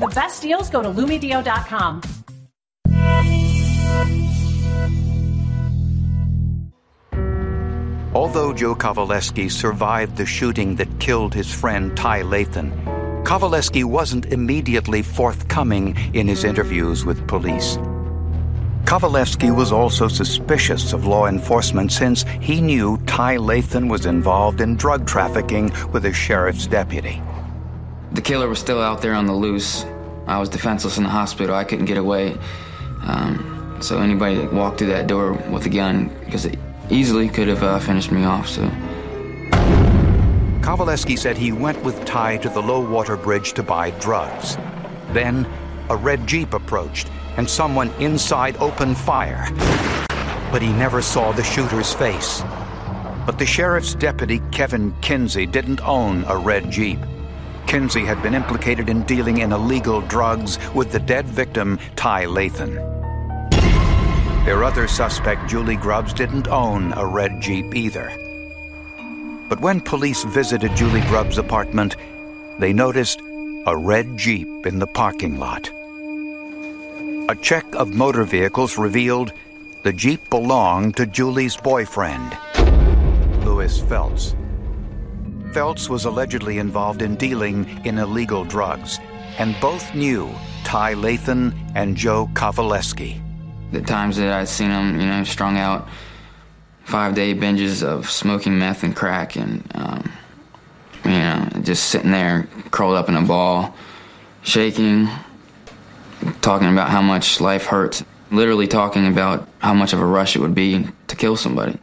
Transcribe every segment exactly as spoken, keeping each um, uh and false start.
For the best deals, go to Lumidio dot com. Although Joe Kovaleski survived the shooting that killed his friend Ty Lathan, Kovaleski wasn't immediately forthcoming in his interviews with police. Kovaleski was also suspicious of law enforcement since he knew Ty Lathan was involved in drug trafficking with a sheriff's deputy. The killer was still out there on the loose. I was defenseless in the hospital. I couldn't get away. Um, so anybody that walked through that door with a gun, because it easily could have uh, finished me off, so... Kovaleski said he went with Ty to the low-water bridge to buy drugs. Then, a red Jeep approached, and someone inside opened fire. But he never saw the shooter's face. But the sheriff's deputy, Kevin Kinsey, didn't own a red Jeep. Kinsey had been implicated in dealing in illegal drugs with the dead victim, Ty Lathan. Their other suspect, Julie Grubbs, didn't own a red Jeep either. But when police visited Julie Grubbs' apartment, they noticed a red Jeep in the parking lot. A check of motor vehicles revealed the Jeep belonged to Julie's boyfriend, Louis Feltz. Feltz was allegedly involved in dealing in illegal drugs, and both knew Ty Lathan and Joe Kovaleski. The times that I'd seen him, you know, strung out five-day binges of smoking meth and crack, and, um, you know, just sitting there curled up in a ball, shaking, talking about how much life hurts, literally talking about how much of a rush it would be to kill somebody.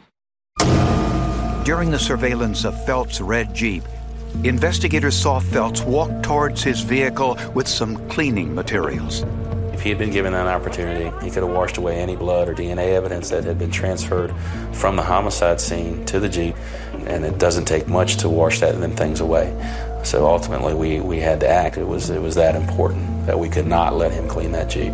During the surveillance of Felt's red Jeep, investigators saw Feltz walk towards his vehicle with some cleaning materials. If he had been given that opportunity, he could have washed away any blood or D N A evidence that had been transferred from the homicide scene to the Jeep, and it doesn't take much to wash that them things away. So ultimately, we, we had to act. It was, it was that important that we could not let him clean that Jeep.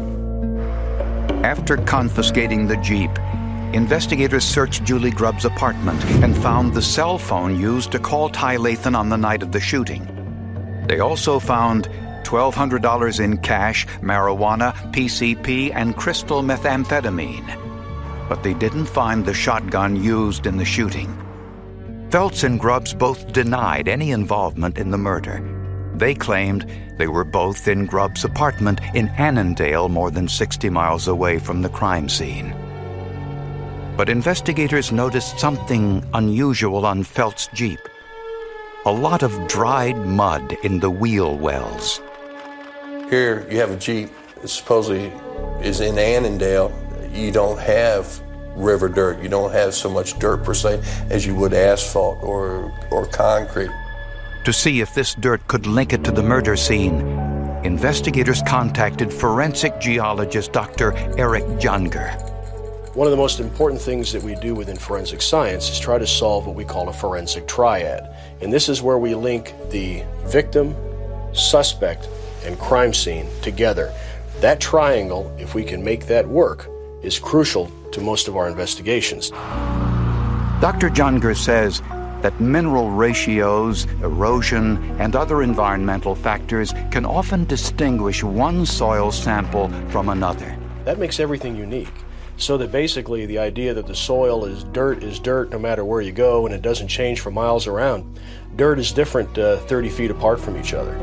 After confiscating the Jeep, investigators searched Julie Grubbs' apartment and found the cell phone used to call Ty Lathan on the night of the shooting. They also found twelve hundred dollars in cash, marijuana, P C P, and crystal methamphetamine. But they didn't find the shotgun used in the shooting. Feltz and Grubbs both denied any involvement in the murder. They claimed they were both in Grubbs' apartment in Annandale, more than sixty miles away from the crime scene. But investigators noticed something unusual on Felt's Jeep. A lot of dried mud in the wheel wells. Here you have a Jeep that supposedly is in Annandale. You don't have river dirt. You don't have so much dirt per se as you would asphalt or, or concrete. To see if this dirt could link it to the murder scene, investigators contacted forensic geologist Doctor Eric Junger. One of the most important things that we do within forensic science is try to solve what we call a forensic triad. And this is where we link the victim, suspect, and crime scene together. That triangle, if we can make that work, is crucial to most of our investigations. Doctor Junger says that mineral ratios, erosion, and other environmental factors can often distinguish one soil sample from another. That makes everything unique. So that basically the idea that the soil is dirt is dirt no matter where you go and it doesn't change for miles around. Dirt is different uh, thirty feet apart from each other.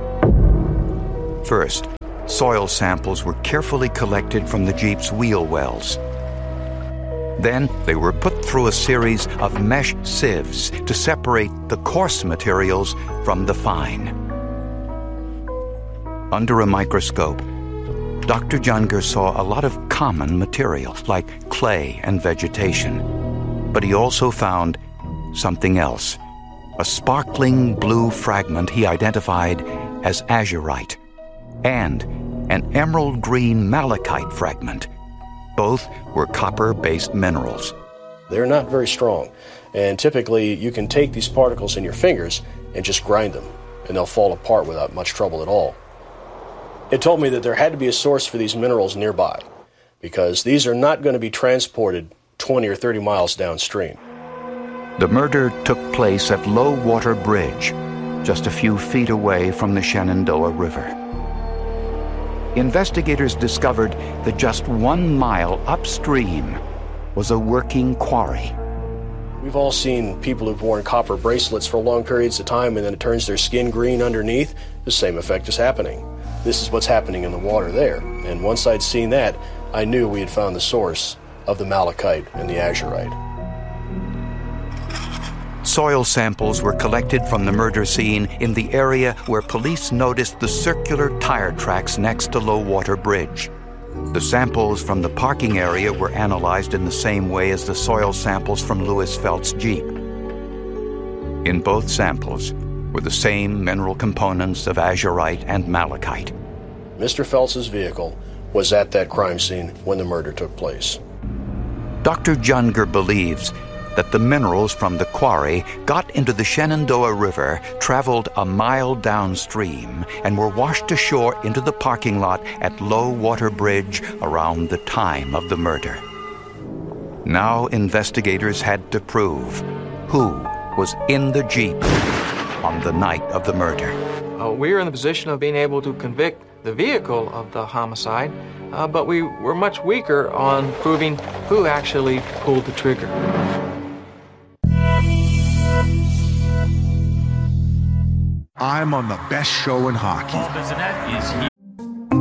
First, soil samples were carefully collected from the Jeep's wheel wells. Then they were put through a series of mesh sieves to separate the coarse materials from the fine. Under a microscope, Doctor Junger saw a lot of common material, like clay and vegetation. But he also found something else, a sparkling blue fragment he identified as azurite, and an emerald green malachite fragment. Both were copper-based minerals. They're not very strong, and typically you can take these particles in your fingers and just grind them, and they'll fall apart without much trouble at all. It told me that there had to be a source for these minerals nearby, because these are not going to be transported twenty or thirty miles downstream. The murder took place at Low Water Bridge, just a few feet away from the Shenandoah River. investigators discovered that just one mile upstream was a working quarry. We've all seen people who've worn copper bracelets for long periods of time and then it turns their skin green underneath. The same effect is happening. This is what's happening in the water there. And once I'd seen that, I knew we had found the source of the malachite and the azurite. Soil samples were collected from the murder scene in the area where police noticed the circular tire tracks next to Low Water Bridge. The samples from the parking area were analyzed in the same way as the soil samples from Louis Felt's Jeep. In both samples were the same mineral components of azurite and malachite. Mister Felt's vehicle was at that crime scene when the murder took place. Doctor Junger believes that the minerals from the quarry got into the Shenandoah River, traveled a mile downstream, and were washed ashore into the parking lot at Low Water Bridge around the time of the murder. Now investigators had to prove who was in the Jeep on the night of the murder. Uh, we were in the position of being able to convict the vehicle of the homicide, uh, but we were much weaker on proving who actually pulled the trigger. I'm on the best show in hockey. Paul Bissonnette is